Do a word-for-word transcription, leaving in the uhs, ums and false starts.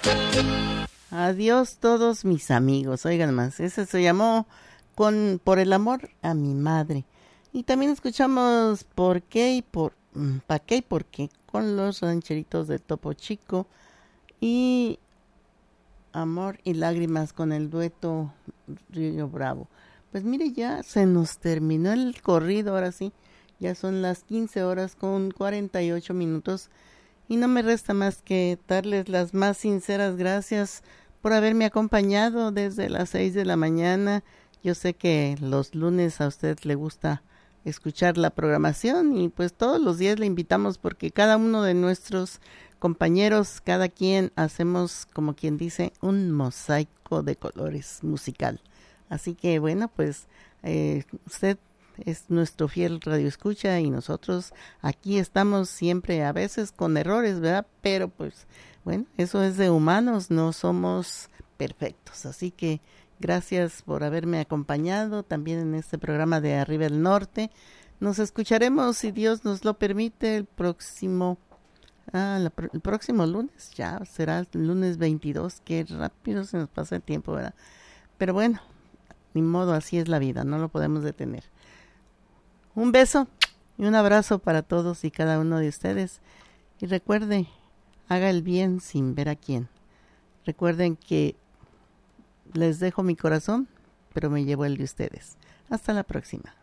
Adiós todos mis amigos. Oigan más, ese se llamó con Por el amor a mi madre. Y también escuchamos Por qué y por ¿Pa' qué y por qué? Con los rancheritos de Topo Chico. Y Amor y lágrimas con el dueto Río Bravo. Pues mire, ya se nos terminó el corrido, ahora sí. Ya son las quince horas con cuarenta y ocho minutos. Y no me resta más que darles las más sinceras gracias por haberme acompañado desde las seis de la mañana. Yo sé que los lunes a usted le gusta escuchar la programación y pues todos los días le invitamos porque cada uno de nuestros compañeros, cada quien hacemos, como quien dice, un mosaico de colores musical. Así que bueno, pues eh, usted es nuestro fiel radioescucha y nosotros aquí estamos siempre, a veces con errores, ¿verdad? Pero pues bueno, eso es de humanos, no somos perfectos. Así que gracias por haberme acompañado también en este programa de Arriba el Norte. Nos escucharemos, si Dios nos lo permite, el próximo ah, la, el próximo lunes. Ya será el lunes veintidós. Qué rápido se nos pasa el tiempo, ¿verdad? Pero bueno, ni modo, así es la vida, no lo podemos detener. Un beso y un abrazo para todos y cada uno de ustedes. Y recuerde, haga el bien sin ver a quién. Recuerden que les dejo mi corazón, pero me llevo el de ustedes. Hasta la próxima.